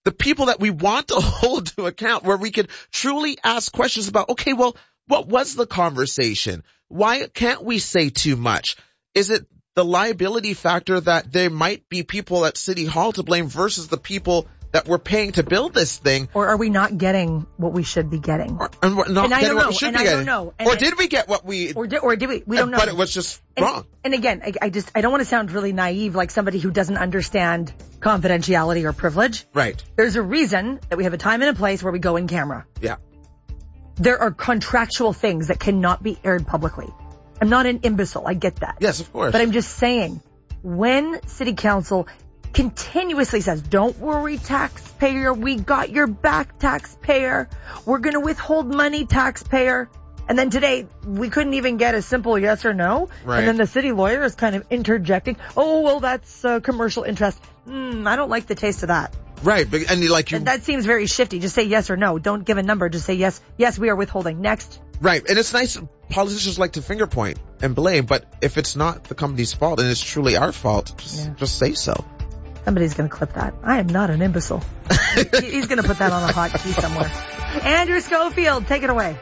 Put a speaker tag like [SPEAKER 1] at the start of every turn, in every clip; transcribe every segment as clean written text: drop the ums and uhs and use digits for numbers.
[SPEAKER 1] the people that we want to hold to account, where we could truly ask questions about, okay, well, what was the conversation? Why can't we say too much? Is it the liability factor that there might be people at City Hall to blame versus the people that we're paying to build this thing?
[SPEAKER 2] Or are we not getting what we should be getting?
[SPEAKER 1] And we're not getting what we should be getting.
[SPEAKER 2] I don't know.
[SPEAKER 1] Or did we get what we...
[SPEAKER 2] Or did we? We don't know.
[SPEAKER 1] But it was just wrong.
[SPEAKER 2] And again, I don't want to sound really naive, like somebody who doesn't understand confidentiality or privilege.
[SPEAKER 1] Right.
[SPEAKER 2] There's a reason that we have a time and a place where we go in camera.
[SPEAKER 1] Yeah.
[SPEAKER 2] There are contractual things that cannot be aired publicly. I'm not an imbecile. I get that.
[SPEAKER 1] Yes, of course.
[SPEAKER 2] But I'm just saying, when City Council continuously says, don't worry, taxpayer, we got your back, taxpayer. We're going to withhold money, taxpayer. And then today, we couldn't even get a simple yes or no.
[SPEAKER 1] Right.
[SPEAKER 2] And then the city lawyer is kind of interjecting, oh, well, that's commercial interest. I don't like the taste of that.
[SPEAKER 1] Right. And
[SPEAKER 2] that seems very shifty. Just say yes or no. Don't give a number. Just say yes, we are withholding. Next.
[SPEAKER 1] Right. And it's nice. Politicians like to finger point and blame, but if it's not the company's fault and it's truly our fault, just say so.
[SPEAKER 2] Somebody's going to clip that. I am not an imbecile. He's going to put that on a hotkey somewhere. Andrew Schofield, take it away.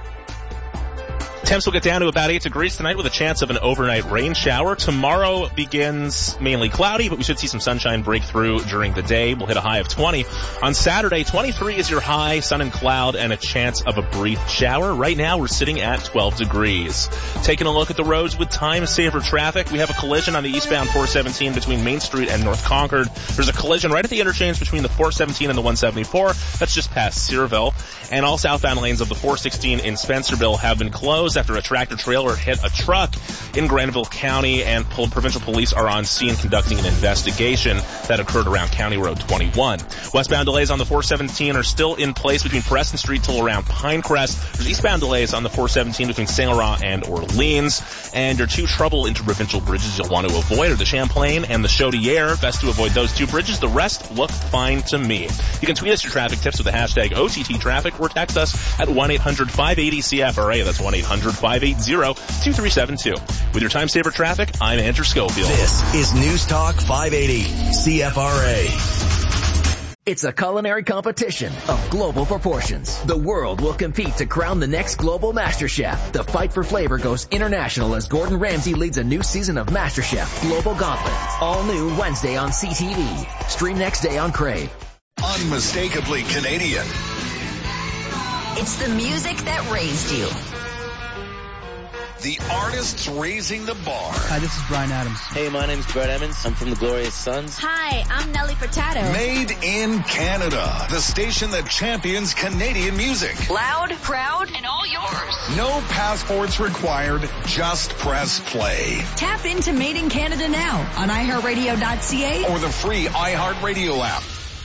[SPEAKER 3] Temps will get down to about 8 degrees tonight with a chance of an overnight rain shower. Tomorrow begins mainly cloudy, but we should see some sunshine break through during the day. We'll hit a high of 20. On Saturday, 23 is your high, sun and cloud, and a chance of a brief shower. Right now, we're sitting at 12 degrees. Taking a look at the roads with time-saver traffic, we have a collision on the eastbound 417 between Main Street and North Concord. There's a collision right at the interchange between the 417 and the 174. That's just past Searville. And all southbound lanes of the 416 in Spencerville have been closed after a tractor trailer hit a truck in Granville County, and provincial police are on scene conducting an investigation that occurred around County Road 21. Westbound delays on the 417 are still in place between Preston Street till around Pinecrest. There's eastbound delays on the 417 between Saint Laurent and Orleans. And your two trouble interprovincial bridges you'll want to avoid are the Champlain and the Chaudière. Best to avoid those two bridges. The rest look fine to me. You can tweet us your traffic tips with the hashtag OTTTraffic or text us at 1-800-580-CFRA. That's 1-800-580-2372. With your time saver traffic, I'm Andrew Schofield.
[SPEAKER 4] This is News Talk 580 CFRA.
[SPEAKER 5] It's a culinary competition of global proportions. The world will compete to crown the next global MasterChef. The fight for flavor goes international as Gordon Ramsay leads a new season of MasterChef Global Gauntlet. All new Wednesday on CTV. Stream next day on Crave.
[SPEAKER 4] Unmistakably Canadian.
[SPEAKER 6] It's the music that raised you.
[SPEAKER 4] The artists raising the bar.
[SPEAKER 7] Hi, this is Bryan Adams.
[SPEAKER 8] Hey, my name's Brett Emmons. I'm from the Glorious Sons.
[SPEAKER 6] Hi, I'm Nelly Furtado.
[SPEAKER 4] Made in Canada. The station that champions Canadian music.
[SPEAKER 6] Loud, proud, and all yours.
[SPEAKER 4] No passports required. Just press play.
[SPEAKER 6] Tap into Made in Canada now on iHeartRadio.ca
[SPEAKER 4] or the free iHeartRadio app.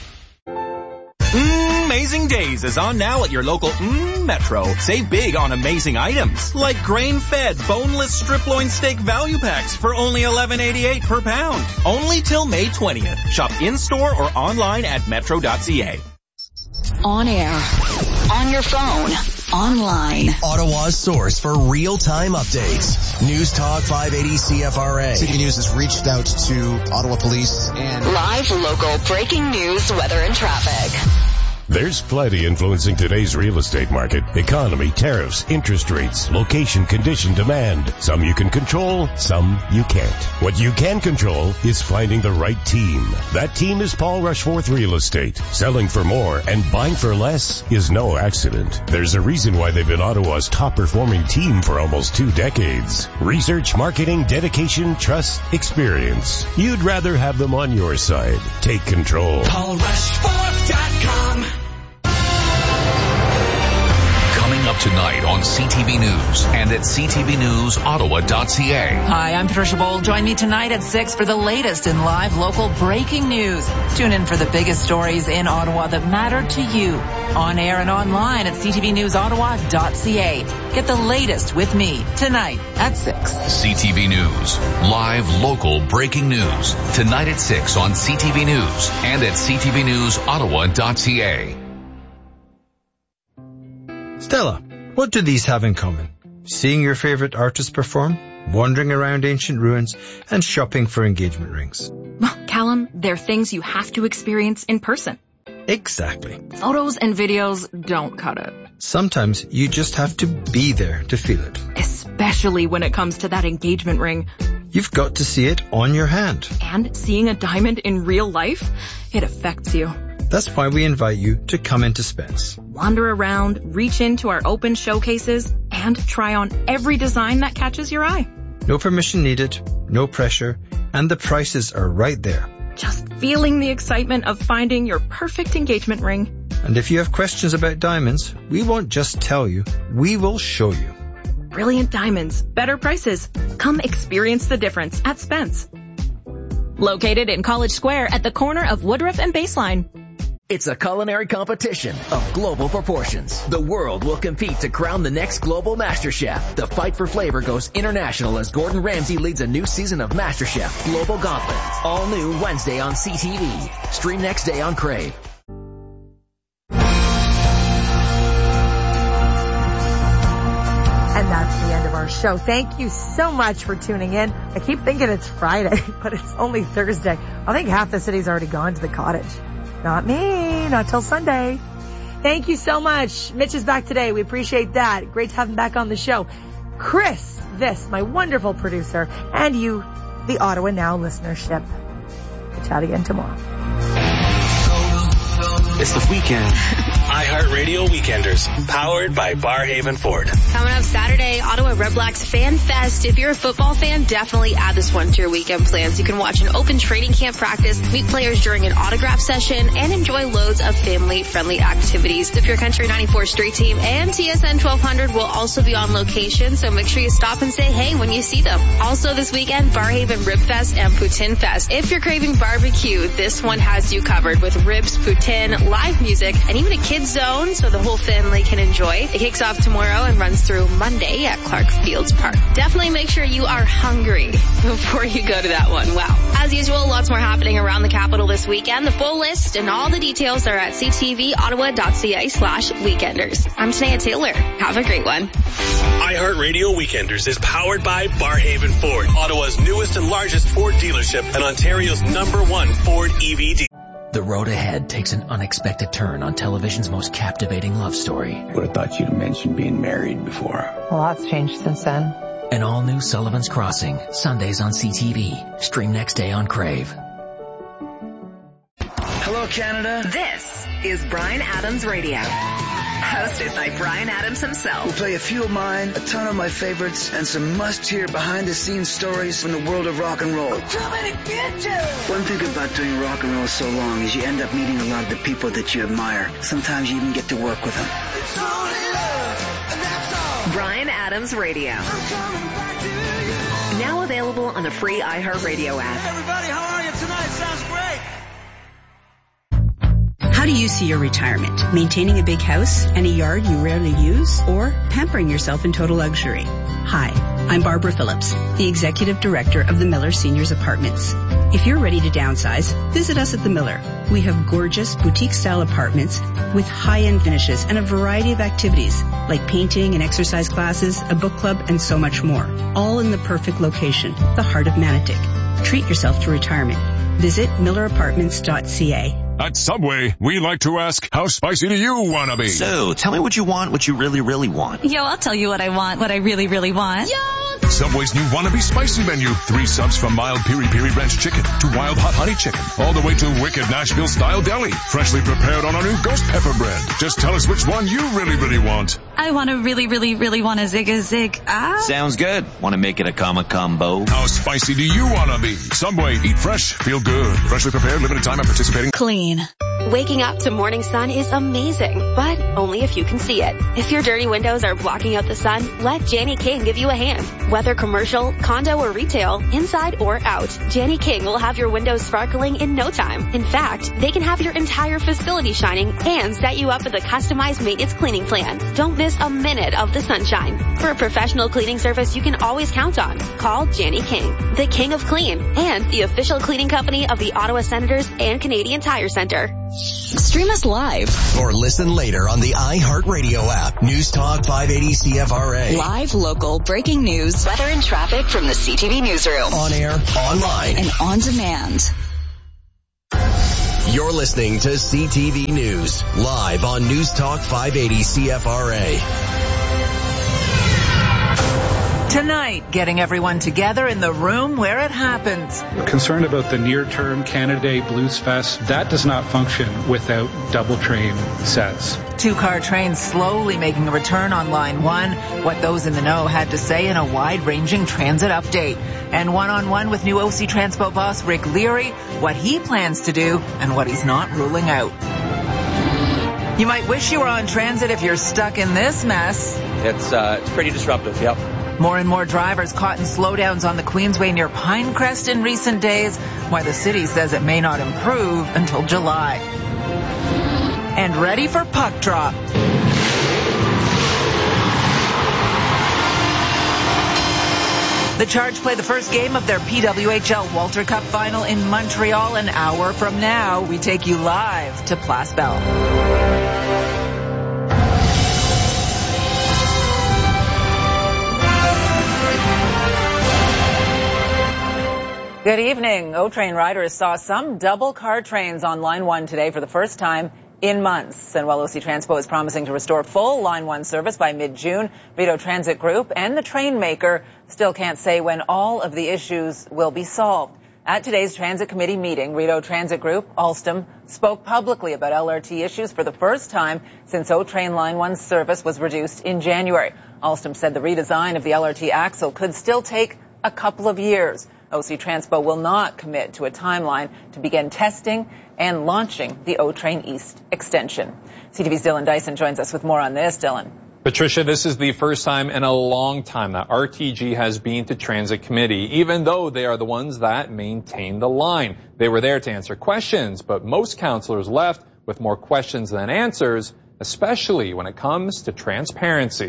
[SPEAKER 9] Amazing Days is on now at your local Metro. Save big on amazing items like grain-fed boneless strip loin steak value packs for only $11.88 per pound. Only till May 20th. Shop in-store or online at metro.ca.
[SPEAKER 6] On air, on your phone, online.
[SPEAKER 4] Ottawa's source for real-time updates. News Talk 580 CFRA.
[SPEAKER 10] City News has reached out to Ottawa Police and
[SPEAKER 6] live local breaking news, weather, and traffic.
[SPEAKER 11] There's plenty influencing today's real estate market. Economy, tariffs, interest rates, location, condition, demand. Some you can control, some you can't. What you can control is finding the right team. That team is Paul Rushforth Real Estate. Selling for more and buying for less is no accident. There's a reason why they've been Ottawa's top performing team for almost 2 decades. Research, marketing, dedication, trust, experience. You'd rather have them on your side. Take control.
[SPEAKER 4] PaulRushforth.com.
[SPEAKER 12] Up tonight on CTV News and at ctvnewsottawa.ca.
[SPEAKER 13] Hi, I'm Patricia Bold. Join me tonight at 6 for the latest in live local breaking news. Tune in for the biggest stories in Ottawa that matter to you. On air and online at ctvnewsottawa.ca. Get the latest with me tonight at 6.
[SPEAKER 12] CTV News. Live local breaking news. Tonight at 6 on CTV News and at ctvnewsottawa.ca.
[SPEAKER 7] Stella, what do these have in common? Seeing your favorite artist perform, wandering around ancient ruins, and shopping for engagement rings.
[SPEAKER 14] Well, Callum, they're things you have to experience in person.
[SPEAKER 7] Exactly.
[SPEAKER 14] Photos and videos don't cut it.
[SPEAKER 7] Sometimes you just have to be there to feel it.
[SPEAKER 14] Especially when it comes to that engagement ring.
[SPEAKER 7] You've got to see it on your hand.
[SPEAKER 14] And seeing a diamond in real life, it affects you.
[SPEAKER 7] That's why we invite you to come into Spence.
[SPEAKER 14] Wander around, reach into our open showcases, and try on every design that catches your eye.
[SPEAKER 7] No permission needed, no pressure, and the prices are right there.
[SPEAKER 14] Just feeling the excitement of finding your perfect engagement ring.
[SPEAKER 7] And if you have questions about diamonds, we won't just tell you, we will show you.
[SPEAKER 14] Brilliant diamonds, better prices. Come experience the difference at Spence. Located in College Square at the corner of Woodruff and Baseline.
[SPEAKER 5] It's a culinary competition of global proportions. The world will compete to crown the next global master chef. The fight for flavor goes international as Gordon Ramsay leads a new season of MasterChef Global Gauntlet. All new Wednesday on CTV. Stream next day on Crave.
[SPEAKER 2] And that's the end of our show. Thank you so much for tuning in. I keep thinking it's Friday, but it's only Thursday. I think half the city's already gone to the cottage. Not me, not till Sunday. Thank you so much. Mitch is back today. We appreciate that. Great to have him back on the show. Chris, my wonderful producer, and you, the Ottawa Now listenership. We'll chat again tomorrow.
[SPEAKER 15] It's the weekend. iHeartRadio Weekenders, powered by Barhaven Ford.
[SPEAKER 16] Coming up Saturday, Ottawa Redblacks Fan Fest. If you're a football fan, definitely add this one to your weekend plans. You can watch an open training camp practice, meet players during an autograph session, and enjoy loads of family-friendly activities. The Pure Country 94 Street Team and TSN 1200 will also be on location, so make sure you stop and say hey when you see them. Also this weekend, Barhaven Rib Fest and Poutine Fest. If you're craving barbecue, this one has you covered with ribs, poutine, live music, and even a kids zone so the whole family can enjoy. It kicks off tomorrow and runs through Monday at Clark Fields Park. Definitely make sure you are hungry before you go to that one. Wow. As usual, lots more happening around the capital this weekend. The full list and all the details are at ctvottawa.ca/weekenders. I'm Shania Taylor. Have a great one.
[SPEAKER 15] iHeartRadio Weekenders is powered by Barhaven Ford, Ottawa's newest and largest Ford dealership and Ontario's #1 Ford EV dealer.
[SPEAKER 5] The road ahead takes an unexpected turn on television's most captivating love story.
[SPEAKER 17] Would have thought you'd mentioned being married before.
[SPEAKER 18] A lot's changed since then.
[SPEAKER 5] An all-new Sullivan's Crossing, Sundays on CTV. Stream next day on Crave.
[SPEAKER 19] Hello, Canada.
[SPEAKER 6] This is Bryan Adams Radio. Hosted by Bryan Adams himself.
[SPEAKER 19] We'll play a few of mine, a ton of my favorites, and some must-hear behind-the-scenes stories from the world of rock and roll.
[SPEAKER 6] I'm coming to get you!
[SPEAKER 19] One thing about doing rock and roll so long is you end up meeting a lot of the people that you admire. Sometimes you even get to work with them.
[SPEAKER 6] It's only love, and that's all. Bryan Adams Radio. I'm coming back to you. Now available on the free iHeartRadio app.
[SPEAKER 20] Hey everybody, how are you tonight? Sounds great.
[SPEAKER 21] How do you see your retirement? Maintaining a big house and a yard you rarely use, or pampering yourself in total luxury? Hi, I'm Barbara Phillips, the Executive Director of the Miller Seniors Apartments. If you're ready to downsize, visit us at the Miller. We have gorgeous boutique-style apartments with high-end finishes and a variety of activities like painting and exercise classes, a book club, and so much more. All in the perfect location, the heart of Manotick. Treat yourself to retirement. Visit millerapartments.ca.
[SPEAKER 22] At Subway, we like to ask, how spicy do you want to be?
[SPEAKER 23] So, tell me what you want, what you really, really want.
[SPEAKER 24] Yo, I'll tell you what I want, what I really, really want.
[SPEAKER 23] Yo!
[SPEAKER 22] Subway's new Wannabe Spicy menu. 3 subs from mild piri-piri ranch chicken to wild hot honey chicken, all the way to wicked Nashville-style deli. Freshly prepared on our new ghost pepper bread. Just tell us which one you really, really want.
[SPEAKER 24] I want to really, really, really want a zig.
[SPEAKER 23] Sounds good. Want to make it a combo?
[SPEAKER 22] How spicy do you want to be? Subway, eat fresh, feel good. Freshly prepared, limited time at participating.
[SPEAKER 24] Clean.
[SPEAKER 16] Waking up to morning sun is amazing, but only if you can see it. If your dirty windows are blocking out the sun, let Janie King give you a hand. Whether commercial, condo, or retail, inside or out, Janie King will have your windows sparkling in no time. In fact, they can have your entire facility shining and set you up with a customized maintenance cleaning plan. Don't miss a minute of the sunshine. For a professional cleaning service you can always count on, call Janie King, the King of Clean, and the official cleaning company of the Ottawa Senators and Canadian Tire Center.
[SPEAKER 6] Stream us live.
[SPEAKER 4] Or listen later on the iHeartRadio app. News Talk 580 CFRA.
[SPEAKER 6] Live, local, breaking news, weather and traffic from the CTV newsroom.
[SPEAKER 4] On air, online,
[SPEAKER 6] and on demand.
[SPEAKER 4] You're listening to CTV News, live on News Talk 580 CFRA.
[SPEAKER 13] Tonight, getting everyone together in the room where it happens.
[SPEAKER 1] We're concerned about the near-term Canada Day Blues Fest. That does not function without double train sets.
[SPEAKER 13] Two-car trains slowly making a return on Line 1. What those in the know had to say in a wide-ranging transit update. And one-on-one with new OC Transpo boss Rick Leary, what he plans to do and what he's not ruling out. You might wish you were on transit if you're stuck in this mess.
[SPEAKER 3] It's pretty disruptive, yep.
[SPEAKER 13] More and more drivers caught in slowdowns on the Queensway near Pinecrest in recent days, why the city says it may not improve until July. And ready for puck drop. The Charge play the first game of their PWHL Walter Cup final in Montreal an hour from now. We take you live to Place Bell. Good evening. O-Train riders saw some double car trains on Line 1 today for the first time in months. And while OC Transpo is promising to restore full Line 1 service by mid-June, Rideau Transit Group and the train maker still can't say when all of the issues will be solved. At today's Transit Committee meeting, Rideau Transit Group, Alstom, spoke publicly about LRT issues for the first time since O-Train Line 1 service was reduced in January. Alstom said the redesign of the LRT axle could still take a couple of years. OC Transpo will not commit to a timeline to begin testing and launching the O-Train East extension. CTV's Dylan Dyson joins us with more on this. Dylan.
[SPEAKER 8] Patricia, this is the first time in a long time that RTG has been to Transit Committee, even though they are the ones that maintain the line. They were there to answer questions, but most councillors left with more questions than answers, especially when it comes to transparency.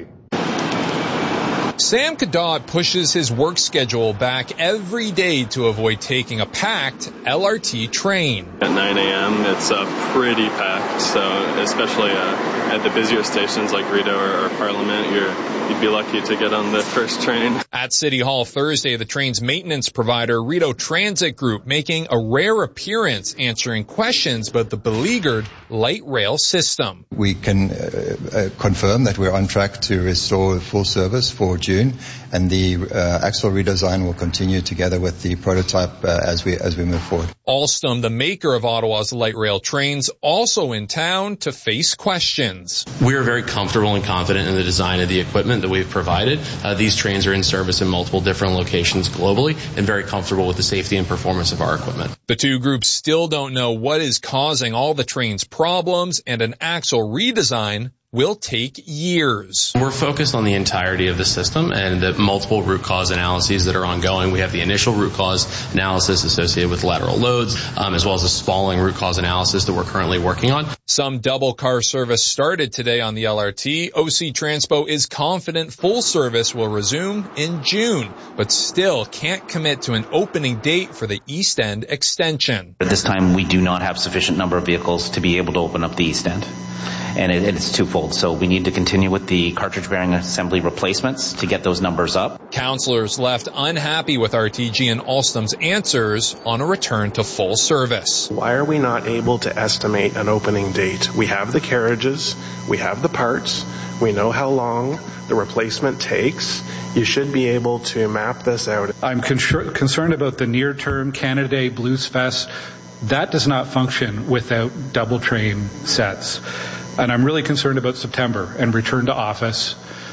[SPEAKER 8] Sam Cadot pushes his work schedule back every day to avoid taking a packed LRT train.
[SPEAKER 9] At 9 a.m. it's pretty packed, so especially at the busier stations like Rideau or Parliament, you'd be lucky to get on the first train. At City Hall Thursday, the train's maintenance provider, Rideau Transit Group, making a rare appearance answering questions about the beleaguered light rail system.
[SPEAKER 25] We can confirm that we're on track to restore full service for June, and the axle redesign will continue together with the prototype as we move forward.
[SPEAKER 8] Alstom, the maker of Ottawa's light rail trains, also in town to face questions.
[SPEAKER 26] We're very comfortable and confident in the design of the equipment that we've provided. These trains are in service in multiple different locations globally and very comfortable with the safety and performance of our equipment.
[SPEAKER 8] The two groups still don't know what is causing all the train's problems, and an axle redesign will take years.
[SPEAKER 26] We're focused on the entirety of the system and the multiple root cause analyses that are ongoing. We have the initial root cause analysis associated with lateral loads, as well as a spalling root cause analysis that we're currently working on.
[SPEAKER 8] Some double car service started today on the LRT. OC Transpo is confident full service will resume in June, but still can't commit to an opening date for the East End extension.
[SPEAKER 27] At this time, we do not have sufficient number of vehicles to be able to open up the East End. And it's twofold. So we need to continue with the cartridge bearing assembly replacements to get those numbers up.
[SPEAKER 8] Councillors left unhappy with RTG and Alstom's answers on a return to full service.
[SPEAKER 28] Why are we not able to estimate an opening date? We have the carriages, we have the parts, we know how long the replacement takes. You should be able to map this out.
[SPEAKER 1] I'm concerned about the near-term Canada Day Blues Fest. That does not function without double train sets. And I'm really concerned about September and return to office.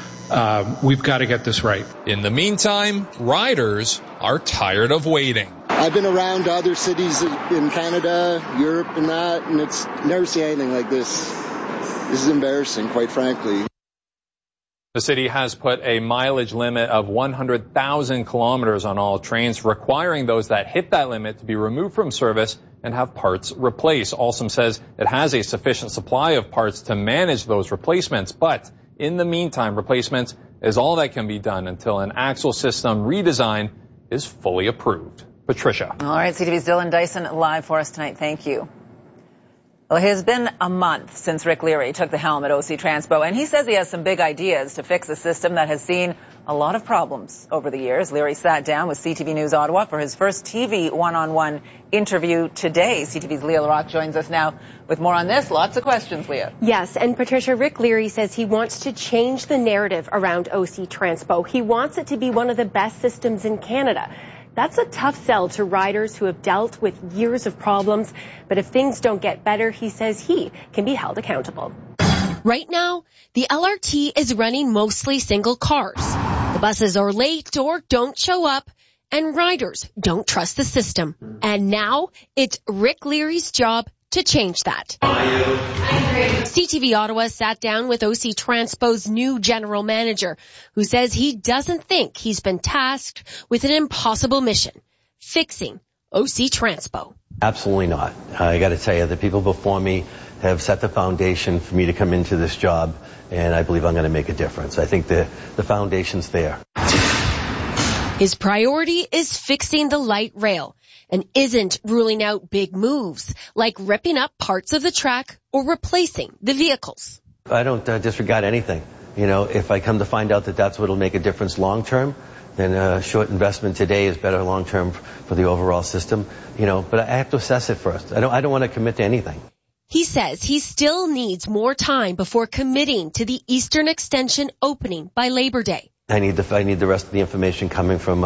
[SPEAKER 1] We've got to get this right.
[SPEAKER 8] In the meantime, riders are tired of waiting.
[SPEAKER 29] I've been around other cities in Canada, Europe and that, and it's never seen anything like this. This is embarrassing, quite frankly.
[SPEAKER 8] The city has put a mileage limit of 100,000 kilometers on all trains, requiring those that hit that limit to be removed from service and have parts replaced. Alstom says it has a sufficient supply of parts to manage those replacements, but in the meantime, replacements is all that can be done until an axle system redesign is fully approved. Patricia.
[SPEAKER 13] All right, CTV's Dylan Dyson live for us tonight. Thank you. Well, it has been a month since Rick Leary took the helm at OC Transpo, and he says he has some big ideas to fix a system that has seen a lot of problems over the years. Leary sat down with CTV News Ottawa for his first TV one-on-one interview today. CTV's Leah Larocque joins us now with more on this. Lots of questions, Leah.
[SPEAKER 2] Yes, and Patricia, Rick Leary says he wants to change the narrative around OC Transpo. He wants it to be one of the best systems in Canada. That's a tough sell to riders who have dealt with years of problems. But if things don't get better, he says he can be held accountable.
[SPEAKER 7] Right now, the LRT is running mostly single cars. The buses are late or don't show up, and riders don't trust the system. And now it's Rick Leary's job to change that. CTV Ottawa sat down with OC Transpo's new general manager, who says he doesn't think he's been tasked with an impossible mission, fixing OC Transpo.
[SPEAKER 10] Absolutely not. I got to tell you, the people before me have set the foundation for me to come into this job, and I believe I'm going to make a difference. I think the foundation's there.
[SPEAKER 7] His priority is fixing the light rail and isn't ruling out big moves like ripping up parts of the track or replacing the vehicles.
[SPEAKER 10] I don't disregard anything. You know, if I come to find out that that's what will make a difference long term, then a short investment today is better long term for the overall system. You know, but I have to assess it first. I don't want to commit to anything.
[SPEAKER 7] He says he still needs more time before committing to the Eastern Extension opening by Labor Day.
[SPEAKER 10] I need the rest of the information coming from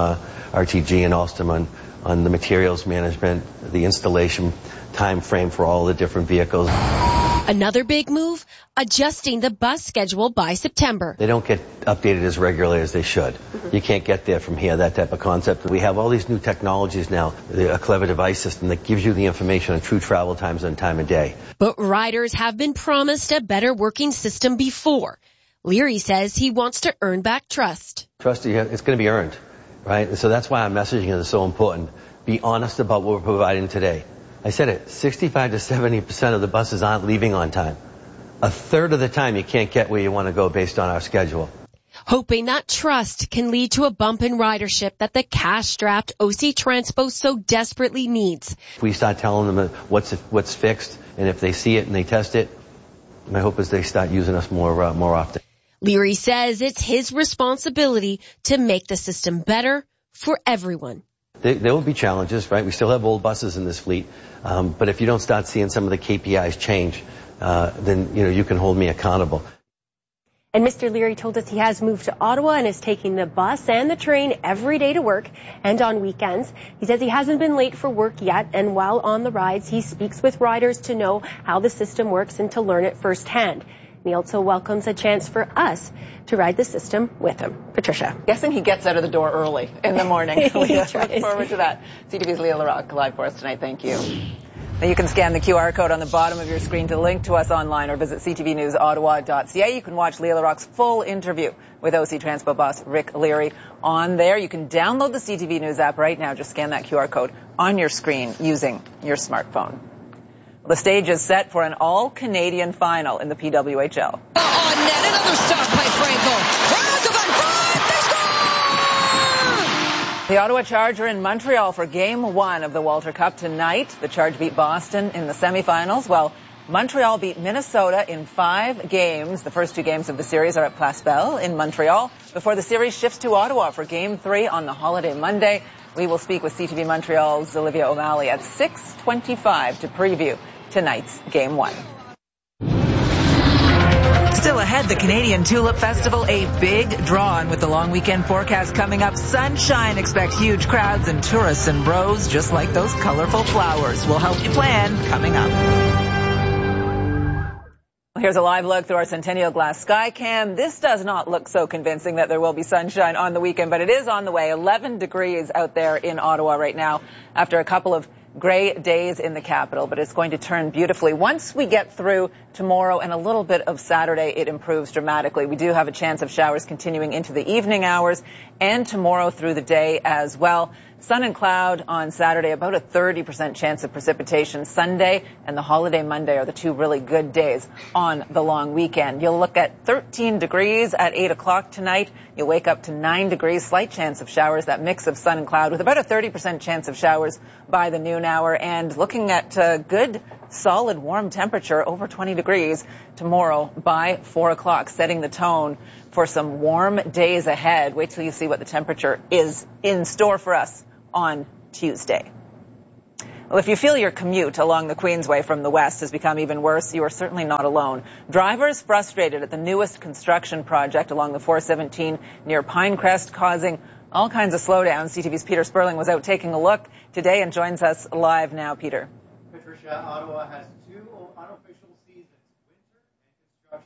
[SPEAKER 10] RTG and Alstom on the materials management, the installation time frame for all the different vehicles.
[SPEAKER 7] Another big move, adjusting the bus schedule by September.
[SPEAKER 10] They don't get updated as regularly as they should. You can't get there from here, that type of concept. We have all these new technologies now, a clever device system that gives you the information on true travel times and time of day.
[SPEAKER 7] But riders have been promised a better working system before. Leary says he wants to earn back trust.
[SPEAKER 10] Trust, it's going to be earned, right? And so that's why our messaging is so important. Be honest about what we're providing today. I said it, 65 to 70% of the buses aren't leaving on time. A third of the time you can't get where you want to go based on our schedule.
[SPEAKER 7] Hoping that trust can lead to a bump in ridership that the cash-strapped OC Transpo so desperately needs.
[SPEAKER 10] If we start telling them what's fixed, and if they see it and they test it, my hope is they start using us more often.
[SPEAKER 7] Leary says it's his responsibility to make the system better for everyone.
[SPEAKER 10] There will be challenges, right? We still have old buses in this fleet. But if you don't start seeing some of the KPIs change, then, you can hold me accountable.
[SPEAKER 2] And Mr. Leary told us he has moved to Ottawa and is taking the bus and the train every day to work and on weekends. He says he hasn't been late for work yet, and while on the rides, he speaks with riders to know how the system works and to learn it firsthand. He also welcomes a chance for us to ride the system with him. Patricia.
[SPEAKER 13] Guessing he gets out of the door early in the morning. Leah, look forward to that. CTV's Leah Larocque live for us tonight. Thank you. Now you can scan the QR code on the bottom of your screen to link to us online or visit ctvnewsottawa.ca. You can watch Leah Larocque's full interview with OC Transpo boss Rick Leary on there. You can download the CTV News app right now. Just scan that QR code on your screen using your smartphone. The stage is set for an all-Canadian final in the PWHL.
[SPEAKER 11] On net, another stop by Franco.
[SPEAKER 13] The Ottawa Charge are in Montreal for Game 1 of the Walter Cup tonight. The Charge beat Boston in the semifinals, while Montreal beat Minnesota in 5 games. The first 2 games of the series are at Place Belle in Montreal before the series shifts to Ottawa for Game 3 on the holiday Monday. We will speak with CTV Montreal's Olivia O'Malley at 6:25 to preview tonight's Game 1. Still ahead, the Canadian Tulip Festival, a big draw, and with the long weekend forecast coming up, sunshine, expect huge crowds and tourists and bros just like those colorful flowers. We'll help you plan coming up. Here's a live look through our Centennial Glass Skycam. This does not look so convincing that there will be sunshine on the weekend, but it is on the way. 11 degrees out there in Ottawa right now after a couple of gray days in the capital, but it's going to turn beautifully. Once we get through tomorrow and a little bit of Saturday, it improves dramatically. We do have a chance of showers continuing into the evening hours and tomorrow through the day as well. Sun and cloud on Saturday, about a 30% chance of precipitation. Sunday and the holiday Monday are the 2 really good days on the long weekend. You'll look at 13 degrees at 8 o'clock tonight. You'll wake up to 9 degrees, slight chance of showers, that mix of sun and cloud with about a 30% chance of showers by the noon hour, and looking at good solid warm temperature over 20 degrees tomorrow by 4 o'clock, setting the tone for some warm days ahead. Wait till you see what the temperature is in store for us on Tuesday. Well, if you feel your commute along the Queensway from the west has become even worse, you are certainly not alone. Drivers frustrated at the newest construction project along the 417 near Pinecrest, causing all kinds of slowdowns. CTV's Peter Sperling was out taking a look today and joins us live now. Peter.
[SPEAKER 5] Patricia, Ottawa has two unofficial seasons, winter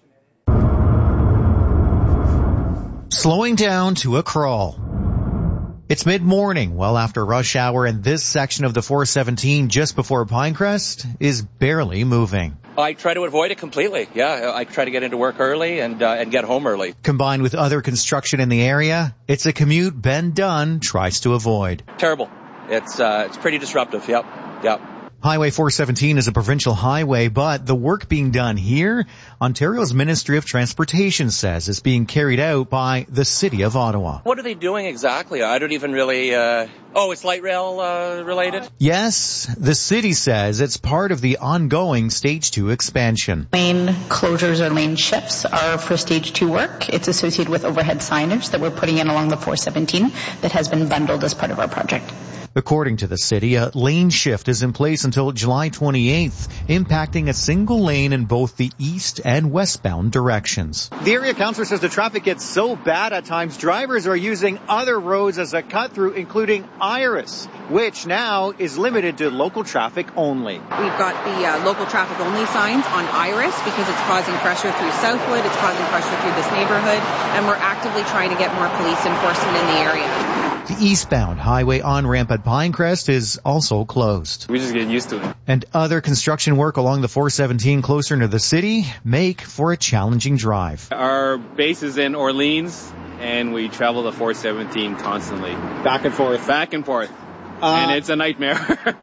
[SPEAKER 5] and construction.
[SPEAKER 12] Slowing down to a crawl. It's mid-morning, well after rush hour, and this section of the 417 just before Pinecrest is barely moving.
[SPEAKER 3] I try to avoid it completely. Yeah, I try to get into work early and get home early.
[SPEAKER 12] Combined with other construction in the area, it's a commute Ben Dunn tries to avoid.
[SPEAKER 3] Terrible. It's pretty disruptive. Yep.
[SPEAKER 12] Highway 417 is a provincial highway, but the work being done here, Ontario's Ministry of Transportation says is being carried out by the City of Ottawa.
[SPEAKER 3] What are they doing exactly? I don't even really... it's light rail related?
[SPEAKER 12] Yes, the city says it's part of the ongoing Stage 2 expansion.
[SPEAKER 14] Lane closures or lane shifts are for Stage 2 work. It's associated with overhead signage that we're putting in along the 417 that has been bundled as part of our project.
[SPEAKER 12] According to the city, a lane shift is in place until July 28th, impacting a single lane in both the east and westbound directions.
[SPEAKER 5] The area councillor says the traffic gets so bad at times, drivers are using other roads as a cut-through, including Iris, which now is limited to local traffic only.
[SPEAKER 15] We've got the local traffic only signs on Iris because it's causing pressure through Southwood, it's causing pressure through this neighborhood, and we're actively trying to get more police enforcement in the area.
[SPEAKER 12] The eastbound highway on-ramp at Pinecrest is also closed.
[SPEAKER 17] We just get used to it.
[SPEAKER 12] And other construction work along the 417 closer to the city make for a challenging drive.
[SPEAKER 17] Our base is in Orleans, and we travel the 417 constantly.
[SPEAKER 5] Back and forth.
[SPEAKER 17] And it's a nightmare.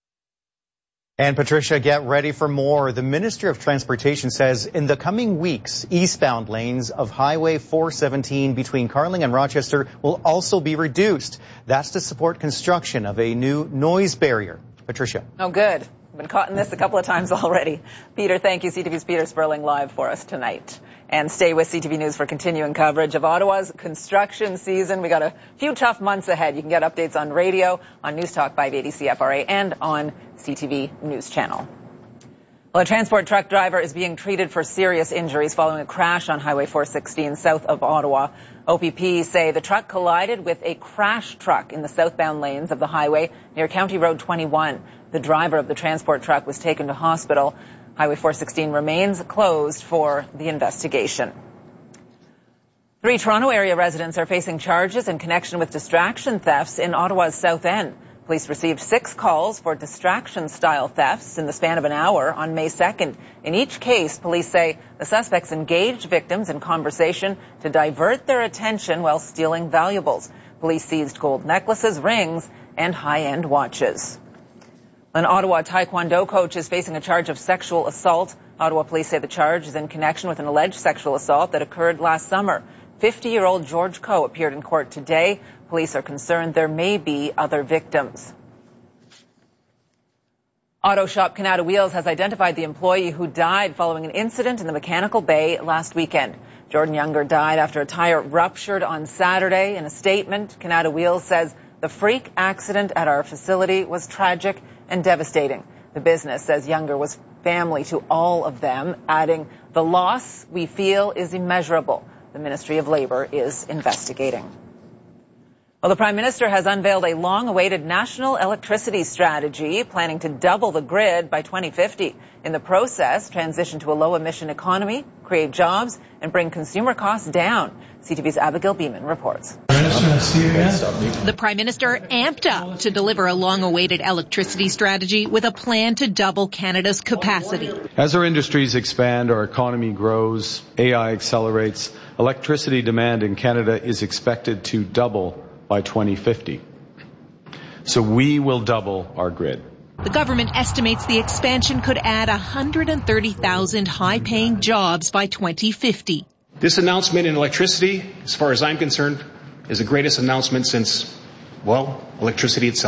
[SPEAKER 5] And Patricia, get ready for more. The Ministry of Transportation says in the coming weeks, eastbound lanes of Highway 417 between Carling and Rochester will also be reduced. That's to support construction of a new noise barrier. Patricia.
[SPEAKER 13] Oh, good. I've been caught in this a couple of times already. Peter, thank you. CTV's Peter Sperling live for us tonight. And stay with CTV News for continuing coverage of Ottawa's construction season. We got a few tough months ahead. You can get updates on radio, on News Talk 580 CFRA, and on CTV News Channel. Well, a transport truck driver is being treated for serious injuries following a crash on Highway 416 south of Ottawa. OPP say the truck collided with a crash truck in the southbound lanes of the highway near County Road 21. The driver of the transport truck was taken to hospital. Highway 416 remains closed for the investigation. 3 Toronto area residents are facing charges in connection with distraction thefts in Ottawa's South End. Police received 6 calls for distraction-style thefts in the span of an hour on May 2nd. In each case, police say the suspects engaged victims in conversation to divert their attention while stealing valuables. Police seized gold necklaces, rings, and high-end watches. An Ottawa Taekwondo coach is facing a charge of sexual assault. Ottawa police say the charge is in connection with an alleged sexual assault that occurred last summer. 50-year-old George Coe appeared in court today. Police are concerned there may be other victims. Auto shop Canada Wheels has identified the employee who died following an incident in the Mechanical Bay last weekend. Jordan Younger died after a tire ruptured on Saturday. In a statement, Canada Wheels says the freak accident at our facility was tragic and devastating. The business says Younger was family to all of them, adding, "The loss we feel is immeasurable." The Ministry of Labour is investigating. Well, the Prime Minister has unveiled a long-awaited national electricity strategy, planning to double the grid by 2050. In the process, transition to a low-emission economy, create jobs, and bring consumer costs down. CTV's Abigail Beeman reports.
[SPEAKER 18] The Prime Minister amped up to deliver a long-awaited electricity strategy with a plan to double Canada's capacity.
[SPEAKER 19] As our industries expand, our economy grows, AI accelerates, electricity demand in Canada is expected to double by 2050. So we will double our grid.
[SPEAKER 18] The government estimates the expansion could add 130,000 high-paying jobs by 2050.
[SPEAKER 20] This announcement in electricity, as far as I'm concerned, is the greatest announcement since, well, electricity itself.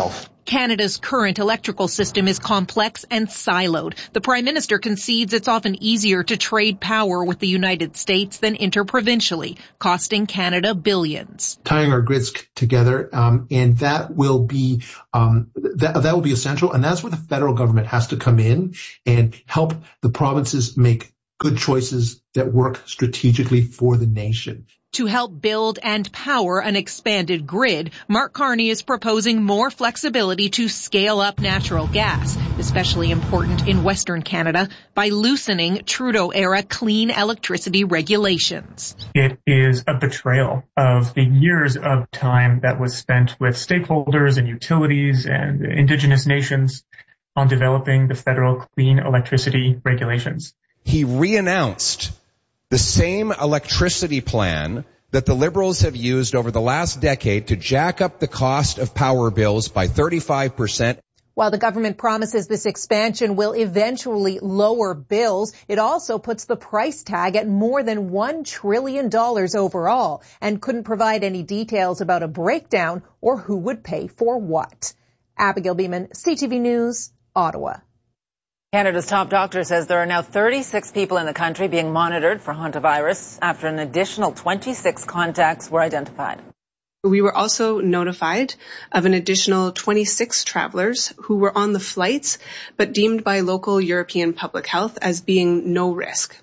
[SPEAKER 18] Canada's current electrical system is complex and siloed. The Prime Minister concedes it's often easier to trade power with the United States than interprovincially, costing Canada billions.
[SPEAKER 4] Tying our grids together, and that will be that will be essential, and that's where the federal government has to come in and help the provinces make good choices that work strategically for the nation.
[SPEAKER 18] To help build and power an expanded grid, Mark Carney is proposing more flexibility to scale up natural gas, especially important in Western Canada, by loosening Trudeau-era clean electricity regulations.
[SPEAKER 6] It is a betrayal of the years of time that was spent with stakeholders and utilities and Indigenous nations on developing the federal clean electricity regulations.
[SPEAKER 9] He re-announced the same electricity plan that the Liberals have used over the last decade to jack up the cost of power bills by 35%.
[SPEAKER 16] While the government promises this expansion will eventually lower bills, it also puts the price tag at more than $1 trillion overall and couldn't provide any details about a breakdown or who would pay for what. Abigail Beeman, CTV News, Ottawa.
[SPEAKER 13] Canada's top doctor says there are now 36 people in the country being monitored for hantavirus after an additional 26 contacts were identified.
[SPEAKER 21] We were also notified of an additional 26 travelers who were on the flights but deemed by local European public health as being no risk.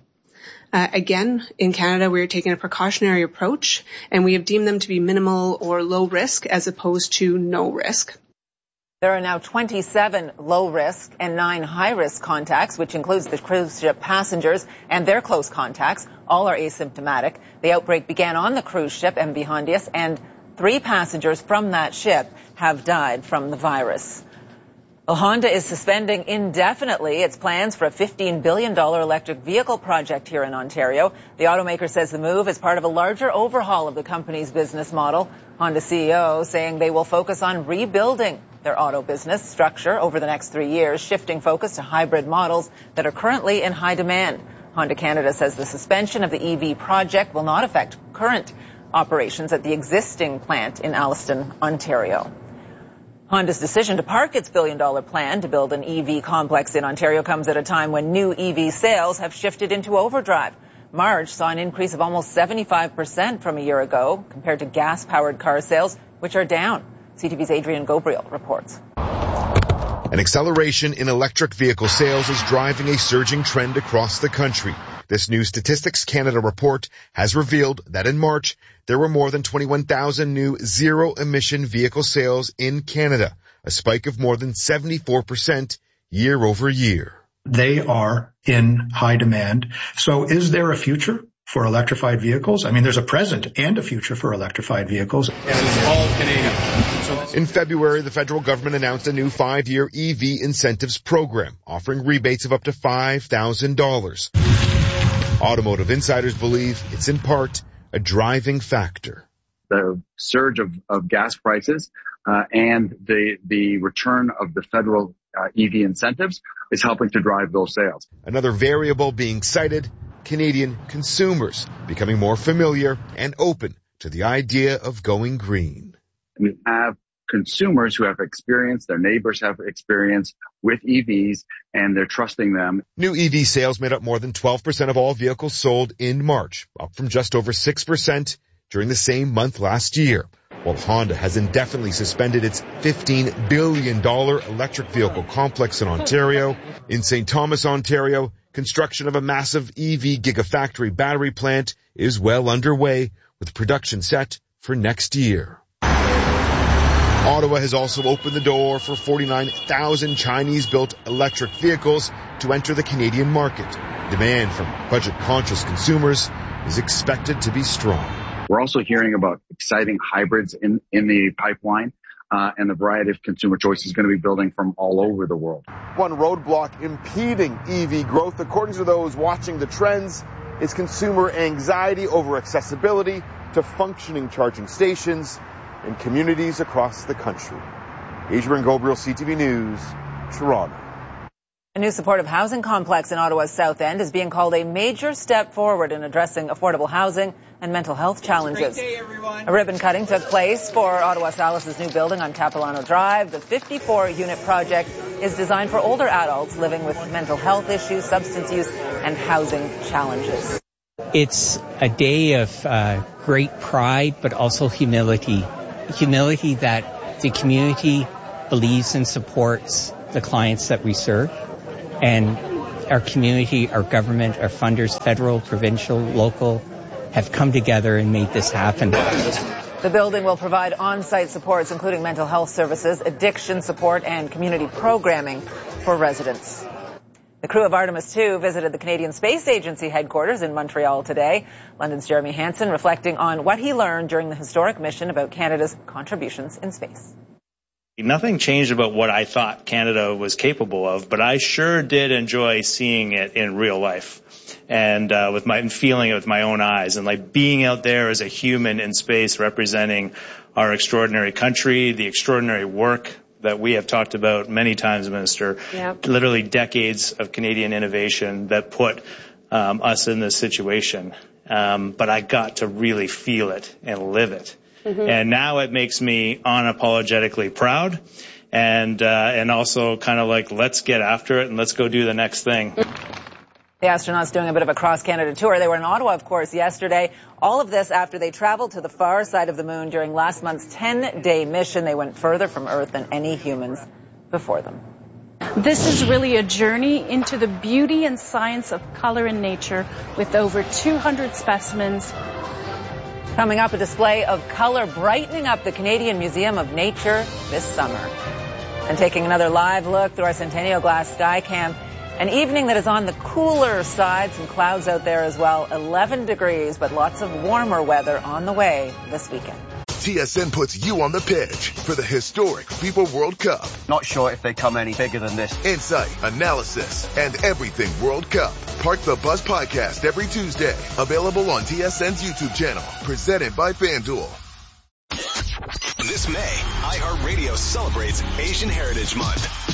[SPEAKER 21] Again, in Canada, we are taking a precautionary approach, and we have deemed them to be minimal or low risk as opposed to no risk.
[SPEAKER 13] There are now 27 low-risk and 9 high-risk contacts, which includes the cruise ship passengers and their close contacts. All are asymptomatic. The outbreak began on the cruise ship MV Hondius, and 3 passengers from that ship have died from the virus. Well, Honda is suspending indefinitely its plans for a $15 billion electric vehicle project here in Ontario. The automaker says the move is part of a larger overhaul of the company's business model. Honda CEO saying they will focus on rebuilding their auto business structure over the next 3 years, shifting focus to hybrid models that are currently in high demand. Honda Canada says the suspension of the EV project will not affect current operations at the existing plant in Alliston, Ontario. Honda's decision to park its billion-dollar plan to build an EV complex in Ontario comes at a time when new EV sales have shifted into overdrive. March saw an increase of almost 75% from a year ago compared to gas-powered car sales, which are down. CTV's Adrian Gobriel reports.
[SPEAKER 22] An acceleration in electric vehicle sales is driving a surging trend across the country. This new Statistics Canada report has revealed that in March, there were more than 21,000 new zero-emission vehicle sales in Canada, a spike of more than 74% year over year.
[SPEAKER 23] They are in high demand. So is there a future for electrified vehicles? I mean, there's a present and a future for electrified vehicles.
[SPEAKER 22] And it's all Canadian. In February, the federal government announced a new 5-year EV incentives program, offering rebates of up to $5,000. Automotive insiders believe it's in part a driving factor.
[SPEAKER 24] The surge of gas prices and the return of the federal EV incentives is helping to drive those sales.
[SPEAKER 22] Another variable being cited, Canadian consumers becoming more familiar and open to the idea of going green.
[SPEAKER 24] We have consumers who have experience, their neighbors have experience with EVs, and they're trusting them.
[SPEAKER 22] New EV sales made up more than 12% of all vehicles sold in March, up from just over 6% during the same month last year. While Honda has indefinitely suspended its $15 billion electric vehicle complex in Ontario, in St. Thomas, Ontario, construction of a massive EV gigafactory battery plant is well underway, with production set for next year. Ottawa has also opened the door for 49,000 Chinese-built electric vehicles to enter the Canadian market. Demand from budget-conscious consumers is expected to be strong.
[SPEAKER 24] We're also hearing about exciting hybrids in the pipeline, and the variety of consumer choice is going to be building from all over the world.
[SPEAKER 25] One roadblock impeding EV growth, according to those watching the trends, is consumer anxiety over accessibility to functioning charging stations in communities across the country. Adrian Gobriel, CTV News, Toronto.
[SPEAKER 13] new supportive housing complex in Ottawa's South End is being called a major step forward in addressing affordable housing and mental health challenges. A ribbon cutting took place for Ottawa Salis' new building on Capilano Drive. The 54-unit project is designed for older adults living with mental health issues, substance use, and housing challenges.
[SPEAKER 1] It's a day of great pride, but also humility. Humility that the community believes and supports the clients that we serve. And our community, our government, our funders, federal, provincial, local, have come together and made this happen.
[SPEAKER 13] The building will provide on-site supports, including mental health services, addiction support, and community programming for residents. The crew of Artemis II visited the Canadian Space Agency headquarters in Montreal today. London's Jeremy Hansen reflecting on what he learned during the historic mission about Canada's contributions in space.
[SPEAKER 2] Nothing changed about what I thought Canada was capable of, but I sure did enjoy seeing it in real life and feeling it with my own eyes, and like being out there as a human in space representing our extraordinary country, the extraordinary work that we have talked about many times, Minister. Yep. Literally decades of Canadian innovation that put us in this situation. But I got to really feel it and live it. Mm-hmm. And now it makes me unapologetically proud and also kind of like, let's get after it and let's go do the next thing.
[SPEAKER 13] The astronauts doing a bit of a cross-Canada tour. They were in Ottawa, of course, yesterday. All of this after they traveled to the far side of the moon during last month's 10-day mission. They went further from Earth than any humans before them.
[SPEAKER 7] This is really a journey into the beauty and science of color in nature with over 200 specimens.
[SPEAKER 13] Coming up, a display of color brightening up the Canadian Museum of Nature this summer. And taking another live look through our Centennial Glass Skycam, an evening that is on the cooler side, some clouds out there as well, 11 degrees, but lots of warmer weather on the way this weekend.
[SPEAKER 8] TSN puts you on the pitch for the historic FIFA World Cup.
[SPEAKER 10] Not sure if they come any bigger than this.
[SPEAKER 8] Insight, analysis, and everything World Cup. Park the Bus podcast every Tuesday. Available on TSN's YouTube channel. Presented by FanDuel.
[SPEAKER 26] This May, iHeartRadio celebrates Asian Heritage Month.